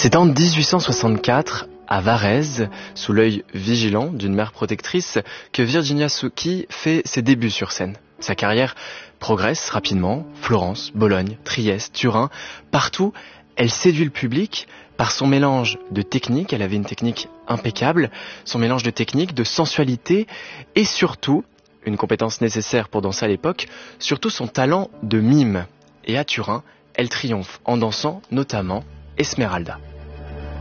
C'est en 1864, à Varèse, sous l'œil vigilant d'une mère protectrice, que Virginia Succhi fait ses débuts sur scène. Sa carrière progresse rapidement. Florence, Bologne, Trieste, Turin, partout, elle séduit le public par son mélange de technique. Elle avait une technique impeccable, son mélange de technique, de sensualité et surtout, une compétence nécessaire pour danser à l'époque, surtout son talent de mime. Et à Turin, elle triomphe en dansant notamment Esmeralda.